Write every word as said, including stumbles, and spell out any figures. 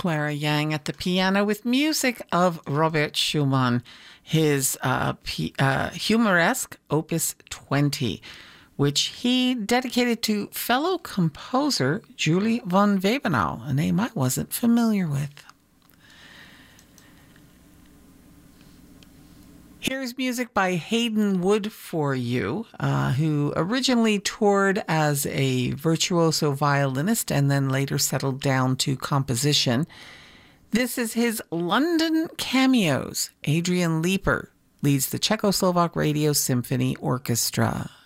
Clara Yang at the piano with music of Robert Schumann, his uh, P- uh, Humoresque Opus twenty, which he dedicated to fellow composer Julie von Webenau, a name I wasn't familiar with. Here's music by Hayden Wood for you, uh, who originally toured as a virtuoso violinist and then later settled down to composition. This is his London Cameos. Adrian Leeper leads the Czechoslovak Radio Symphony Orchestra.